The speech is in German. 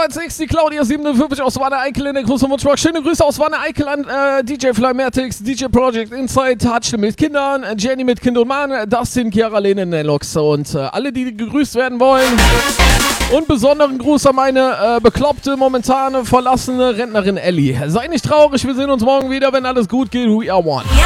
216, die Claudia 57 aus Wanne Eickel in der großen Wunschbox. Schöne Grüße aus Wanne Eickel an DJ Flymertix, DJ Project Inside, Touch mit Kindern, Jenny mit Kind und Mann, Dustin, Chiara, Lene, Nelox und alle, die gegrüßt werden wollen. Und besonderen Gruß an meine bekloppte, momentane verlassene Rentnerin Ellie. Sei nicht traurig, wir sehen uns morgen wieder, wenn alles gut geht. We are one.